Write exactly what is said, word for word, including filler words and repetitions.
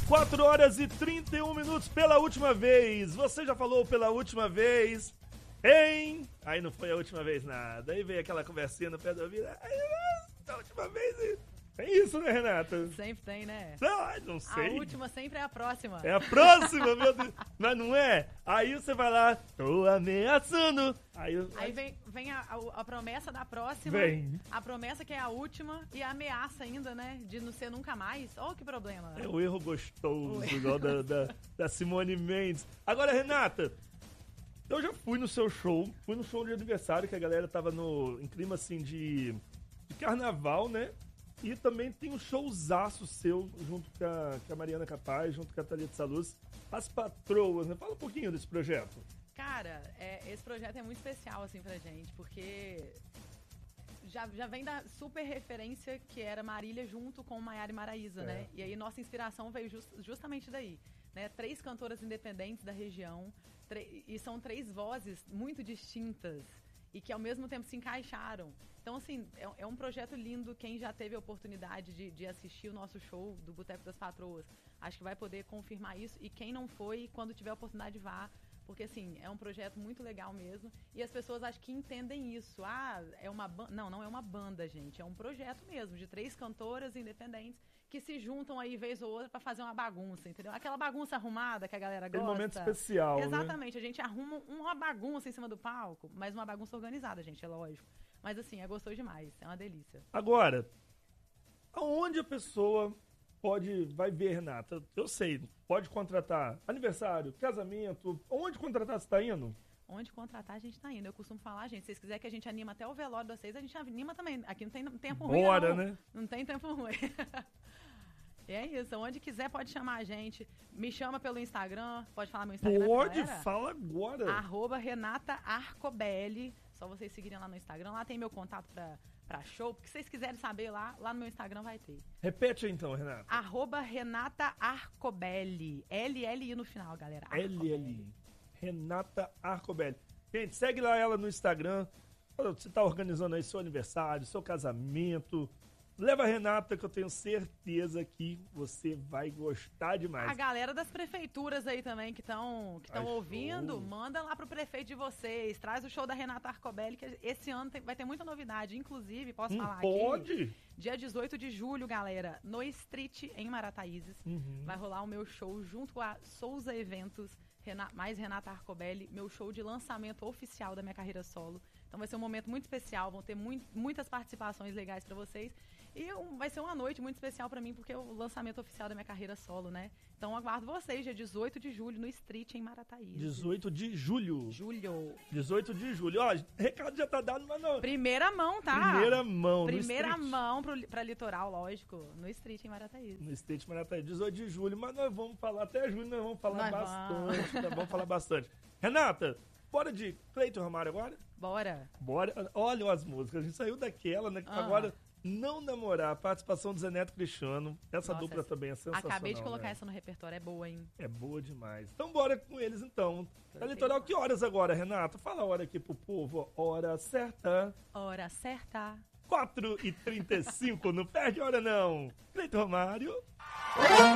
quatro horas e trinta e um minutos pela última vez. Você já falou pela última vez, hein? Aí não foi a última vez nada. Aí veio aquela conversinha no pé do ouvido. Aí, a última vez... É isso, né, Renata? Sempre tem, né? Não, não sei. A última sempre é a próxima. É a próxima, meu Deus. Mas não é? Aí você vai lá, tô ameaçando. Aí, Aí vem, vem a, a, a promessa da próxima. Vem. A promessa que é a última e a ameaça ainda, né? De não ser nunca mais. Olha que problema. É o erro gostoso, O erro igual da, da, da Simone Mendes. Agora, Renata, eu já fui no seu show. Fui no show de aniversário, que a galera tava no, em clima, assim, de, de carnaval, né? E também tem um showzaço seu, junto com a, com a Mariana Capaz, junto com a Thalita Saluz, As Patroas, né? Fala um pouquinho desse projeto. Cara, é, esse projeto é muito especial, assim, pra gente, porque já, já vem da super referência que era Marília junto com Maiara e Maraísa, é. né? E aí nossa inspiração veio just, justamente daí, né? Três cantoras independentes da região, e são três vozes muito distintas e que ao mesmo tempo se encaixaram. Então, assim, é, é um projeto lindo. Quem já teve a oportunidade de, de assistir o nosso show do Boteco das Patroas, acho que vai poder confirmar isso. E quem não foi, quando tiver a oportunidade, vá. Porque, assim, é um projeto muito legal mesmo. E as pessoas acho que entendem isso. Ah, é uma banda. Não, não é uma banda, gente. É um projeto mesmo, de três cantoras independentes que se juntam aí vez ou outra pra fazer uma bagunça, entendeu? Aquela bagunça arrumada que a galera gosta. Aquele momento especial, Exatamente. Né? A gente arruma uma bagunça em cima do palco, mas uma bagunça organizada, gente, é lógico. Mas, assim, é gostoso demais. É uma delícia. Agora, aonde a pessoa pode, vai ver, Renata? Eu sei, pode contratar aniversário, casamento. Onde contratar você tá indo? Onde contratar a gente tá indo. Eu costumo falar, gente, se vocês quiserem que a gente anima até o velório de vocês, a gente anima também. Aqui não tem tempo ruim, Bora, não. né? Não tem tempo ruim. E é isso. Onde quiser pode chamar a gente. Me chama pelo Instagram. Pode falar meu Instagram. Pode, fala agora. Arroba Renata Arcobelli. Só vocês seguirem lá no Instagram. Lá tem meu contato pra, pra show. Porque se vocês quiserem saber lá, lá no meu Instagram vai ter. Repete aí então, Renata. Arroba Renata Arcobelli. L L I no final, galera. L L I. Renata Arcobelli. Gente, segue lá ela no Instagram. Você tá organizando aí seu aniversário, seu casamento. Leva a Renata, que eu tenho certeza que você vai gostar demais. A galera das prefeituras aí também que estão que ouvindo, show. Manda lá pro prefeito de vocês. Traz o show da Renata Arcobelli, que esse ano tem, vai ter muita novidade. Inclusive, posso hum, falar pode? aqui? Pode? Dia dezoito de julho, galera, no Street, em Marataízes, uhum. vai rolar o meu show junto a Souza Eventos, Renata, mais Renata Arcobelli, meu show de lançamento oficial da minha carreira solo. Então vai ser um momento muito especial, vão ter muito, muitas participações legais pra vocês. E vai ser uma noite muito especial pra mim, porque é o lançamento oficial da minha carreira solo, né? Então aguardo vocês, dia dezoito de julho, no Street, em Marataízes. dezoito de julho. Julho. dezoito de julho. Ó, recado já tá dado, mas não. Primeira mão, tá? Primeira mão, Primeira no mão pro, pra litoral, lógico. No Street, em Marataízes. No Street, em Marataízes. dezoito de julho, mas nós vamos falar, até julho nós vamos falar nós bastante. Vamos. Nós vamos falar bastante. Renata, bora de Cleiton Romário agora? Bora. Bora. Olha as músicas. A gente saiu daquela, né? Que ah. agora... Não Namorar, participação do Zé Neto Cristiano. Essa Nossa, dupla também é sensacional. Acabei de colocar né? essa no repertório, é boa, hein? É boa demais. Então bora com eles, então. Na Litoral, que horas agora, Renata? Fala a hora aqui pro povo. Hora certa. Hora certa. quatro e trinta e cinco, não perde hora não. Cleiton Romário.